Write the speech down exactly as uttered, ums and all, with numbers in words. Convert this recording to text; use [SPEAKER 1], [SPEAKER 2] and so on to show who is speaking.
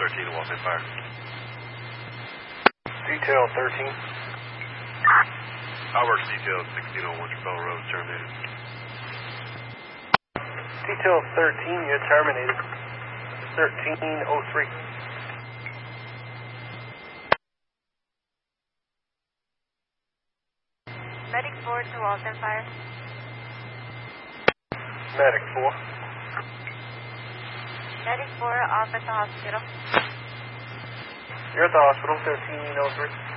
[SPEAKER 1] thirteen to Walton Fire.
[SPEAKER 2] Detail thirteen.
[SPEAKER 1] Outworks detail sixteen oh one Trapel Road, terminated.
[SPEAKER 2] Detail thirteen, you're terminated. thirteen oh three.
[SPEAKER 3] Medic four to Walton Fire.
[SPEAKER 2] Medic four.
[SPEAKER 3] Medic four off at the hospital.
[SPEAKER 2] You're at the hospital, thirteen oh three.